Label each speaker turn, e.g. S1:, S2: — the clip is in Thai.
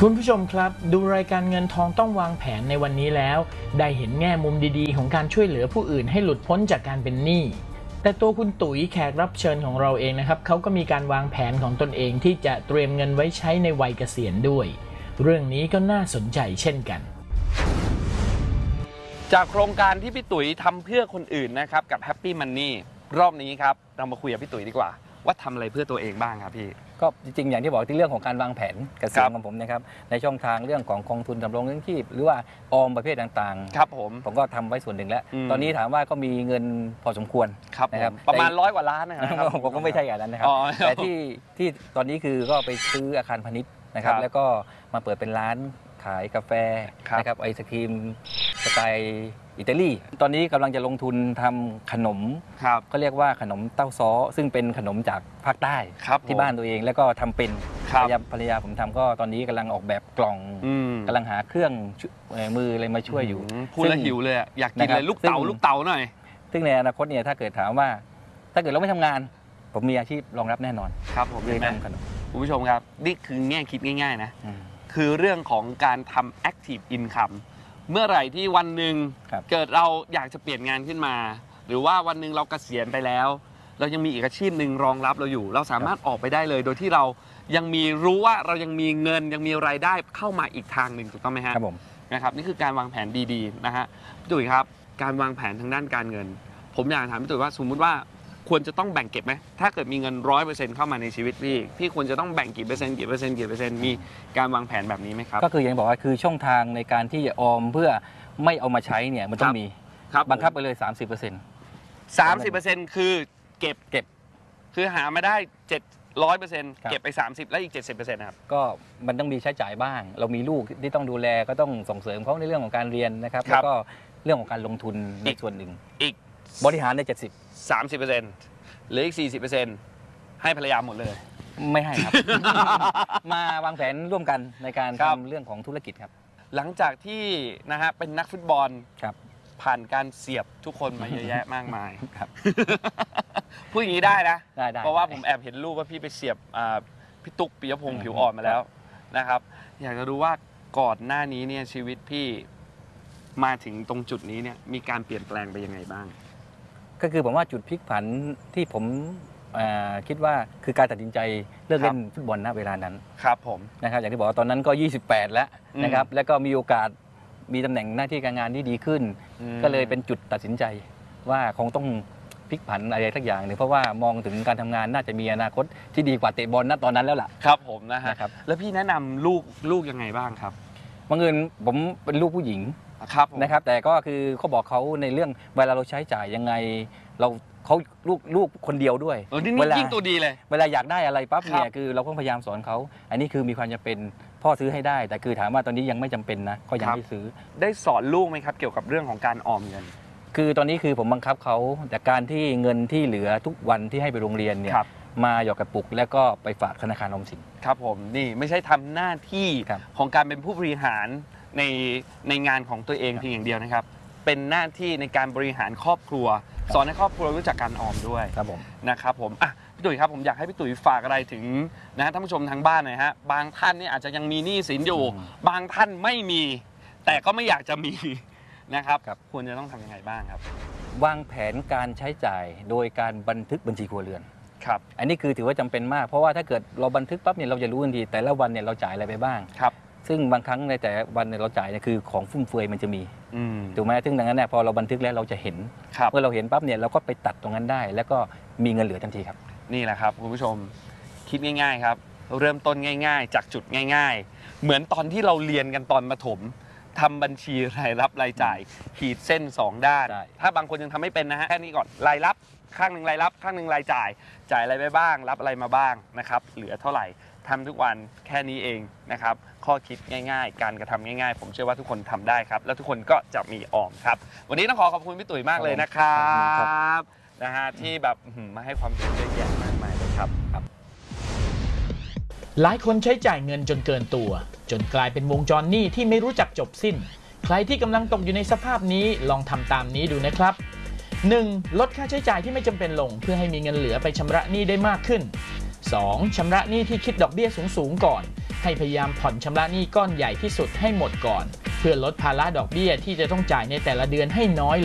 S1: คุณผู้ชมครับดูรายการเงินทองต้องวางแผนในวันนี้แล้วได้เห็นแง่มุมดีๆของการช่วยเหลือผู้อื่นให้หลุดพ้นจากการเป็นหนี้แต่ตัวคุณตุ๋ยแขกรับเชิญของเราเองนะครับเขาก็มีการวางแผนของตนเองที่จะเตรียมเงินไว้ใช้ในวัยเกษียณด้วยเรื่องนี้ก็น่าสนใจเช่นกัน
S2: จากโครงการที่พี่ตุ๋ยทำเพื่อคนอื่นนะครับกับ Happy Money รอบนี้ครับเรามาคุยกับพี่ตุ๋ยดีกว่าว่าทำอะไรเพื่อตัวเองบ้างครับพี่
S3: ก็จริงๆอย่างที่บอกที่เรื่องของการวางแผนเกษียณของผมนะครับในช่องทางเรื่องของกองทุนดำรงเลี้ยงชีพหรือว่าออมประเภทต่างๆ
S2: ครับผม
S3: ก็ทำไว้ส่วนหนึ่งแล้วตอนนี้ถามว่าก็มีเงินพอสมควร
S2: นะครับประมาณ100 กว่าล้านนะครับ
S3: ผมก็ไม่ใช่อย่างนั้นนะครับแต่ที่ตอนนี้คือก็ไปซื้ออาคารพาณิชย์นะครับแล้วก็มาเปิดเป็นร้านขายกาแฟนะครับไอศครีมสไตล์อิตาลีตอนนี้กำลังจะลงทุนทำขนมก็เรียกว่าขนมเต้าซ้อซึ่งเป็นขนมจากภาคใต้ที่บ้านตัวเองแล้วก็ทำเป็นภรรยาผมทำก็ตอนนี้กำลังออกแบบกล่องกำลังหาเครื่องมืออะไรมาช่วยอยู่
S2: พูดแล้วหิวเลยอยากกินเลยลูกเต๋าหน่อย
S3: ซึ่งในอนาคตเนี่ยถ้าเกิดถามว่าถ้าเกิดเราไม่ทำงานผมมีอาชีพรองรับแน่นอน
S2: ครับผมเลยทำขนมคุณผู้ชมครับนี่คือแง่คิดง่ายๆนะคือเรื่องของการทำ active income เมื่อไหร่ที่วันหนึ่งเกิดเราอยากจะเปลี่ยนงานขึ้นมาหรือว่าวันหนึ่งเราเกษียณไปแล้วเรายังมีอีกอาชีพหนึ่งรองรับเราอยู่เราสามารถออกไปได้เลยโดยที่เรายังมีรู้ว่าเรายังมีเงินยังมีรายได้เข้ามาอีกทางหนึ่งถูกต้องไหมฮะ
S3: ครับผม
S2: นะครับนี่คือการวางแผนดีๆนะฮะพี่ตุ๋ยครับการวางแผนทางด้านการเงินผมอยากถามพี่ตุ๋ยว่าสมมุติว่าควรจะต้องแบ่งเก็บไหมถ้าเกิดมีเงิน 100% เข้ามาในชีวิตพี่ควรจะต้องแบ่งกี่เปอร์เซ็นต์มีการวางแผนแบบนี้ไหมครับ
S3: ก็คืออย่างบอกว่าคือช่องทางในการที่จะออมเพื่อไม่เอามาใช้เนี่ยมันต้องมีบังคับไปเลย
S2: 30% คือเก็บคือหามาได้100%เก็บไป30แล้วอีก70%นะครับ
S3: ก็มันต้องมีใช้จ่ายบ้างเรามีลูกที่ต้องดูแลก็ต้องส่งเสริมเขาในเรื่องของการเรียนนะครับแล้วก็เรื่องของการลงทุนในส่วนหนึ่ง
S2: อีก
S3: บริหารใน
S2: 30%เหลืออีก 40%ให้ภรรยาหมดเลย
S3: ไม่ให้ครับ มาวางแผนร่วมกันในการทำเรื่องของธุรกิจครับ
S2: หลังจากที่นะฮะเป็นนักฟุตบอลผ่านการเสียบทุกคนมาเยอะแยะมากมาย
S3: ครับ
S2: พูดอย่างนี้ได้นะ
S3: ได้
S2: เพราะว่าผมแอบเห็นรูปว่าพี่ไปเสียบพี่ตุ๊กปิยพงษ์ผิวอ่อนมาแล้วนะครับอยากจะรู้ว่าก่อนหน้านี้เนี่ยชีวิตพี่มาถึงตรงจุดนี้เนี่ยมีการเปลี่ยนแปลงไปยังไงบ้าง
S3: ก็คือผมว่าจุดพลิกผันที่ผมคิดว่าคือการตัดสินใจเลิกเล่นฟุตบอลณเวลานั้น
S2: ครับผม
S3: นะครับอย่างที่บอกว่าตอนนั้นก็28แล้วนะครับแล้วก็มีโอกาสมีตำแหน่งหน้าที่การงานที่ดีขึ้นก็เลยเป็นจุดตัดสินใจว่าคงต้องพลิกผันอะไรสักอย่างหนึ่งเพราะว่ามองถึงการทำงานน่าจะมีอนาคตที่ดีกว่าเตะบอลณตอนนั้นแล้วล่ะ
S2: ครับผมนะครับแล้วพี่แนะนำลูกยังไงบ้างครับ
S3: บังเอิญผมเป็นลูกผู้หญิงนะครับแต่ก็คือเขาบอกเขาในเรื่องเวลาเราใช้จ่ายยังไงเขาลูกคนเดียวด้วย
S2: เวลายิ่งตัวดีเลย
S3: เวลาอยากได้อะไรปั๊บเนี่ยคือเราก็พยายามสอนเขาอันนี้คือมีความจำเป็นพ่อซื้อให้ได้แต่คือถามว่าตอนนี้ยังไม่จำเป็นนะก็ยังไม่ซื้อ
S2: ได้สอนลูกไหมครับเกี่ยวกับเรื่องของการออมเงิน
S3: คือตอนนี้คือผมบังคับเขาจากการที่เงินที่เหลือทุกวันที่ให้ไปโรงเรียนเนี่ยมาหยอดกระปุกแล้วก็ไปฝากธนาคารออมสิน
S2: ครับผมนี่ไม่ใช่ทำหน้าที่ของการเป็นผู้บริหารในงานของตัวเองเพียงอย่างเดียวนะครับเป็นหน้าที่ในการบริหารครอบครัวสอนให้ครอบครัวรู้จักการออมด้วย
S3: ครับผม
S2: นะครับผมพี่ตุ๋ยครับผมอยากให้พี่ตุ๋ยฝากอะไรถึงนะท่านผู้ชมทางบ้านหน่อยฮะบางท่านนี่อาจจะยังมีหนี้สินอยู่บางท่านไม่มีแต่ก็ไม่อยากจะมีนะครับควรจะต้องทำยังไงบ้างครับ
S3: วางแผนการใช้จ่ายโดยการบันทึกบัญชีครัวเรือน
S2: ครับ
S3: อันนี้คือถือว่าจำเป็นมากเพราะว่าถ้าเกิดเราบันทึกปั๊บเนี่ยเราจะรู้ทันทีแต่ละวันเนี่ยเราจ่ายอะไรไปบ้าง
S2: ครับ
S3: ซึ่งบางครั้งในแต่วันเราจ่ายเนี่ยคือของฟุ่มเฟือยมันจะมีถูกไหมซึ่งดังนั้นเนี่ยพอเราบันทึกแล้วเราจะเห็นเมื่อเราเห็นปั๊บเนี่ยเราก็ไปตัดตรงนั้นได้แล้วก็มีเงินเหลือทันทีครับ
S2: นี่แหละครับคุณผู้ชมคิดง่ายๆครับเริ่มต้นง่ายๆจากจุดง่ายๆเหมือนตอนที่เราเรียนกันตอนประถมทำบัญชีรายรับรายจ่ายขีดเส้น2ด้านถ้าบางคนยังทำไม่เป็นนะฮะแค่นี้ก่อนรายรับข้างหนึ่งรายรับข้างหนึ่งรายจ่ายอะไรไปบ้างรับอะไรมาบ้างนะครับเหลือเท่าไหร่ทำทุกวันแค่นี้เองนะครับข้อคิดง่ายๆการกระทำง่ายๆผมเชื่อว่าทุกคนทำได้ครับแล้วทุกคนก็จะมีออมครับวันนี้ต้องขอบคุณพี่ตุ๋ยมากเลยนะครับนะฮะที่แบบมาให้ความรู้เยอะแยะมากมายเลยครับ
S1: หลายคนใช้จ่ายเงินจนเกินตัวจนกลายเป็นวงจรหนี้ที่ไม่รู้จักจบสิ้นใครที่กำลังตกอยู่ในสภาพนี้ลองทำตามนี้ดูนะครับ 1. ลดค่าใช้จ่ายที่ไม่จำเป็นลงเพื่อให้มีเงินเหลือไปชำระหนี้ได้มากขึ้น 2. ชำระหนี้ที่คิดดอกเบี้ยสูงๆก่อนให้พยายามผ่อนชำระหนี้ก้อนใหญ่ที่สุดให้หมดก่อนเพื่อลดภาระดอกเบี้ยที่จะต้องจ่ายในแต่ละเดือนให้น้อย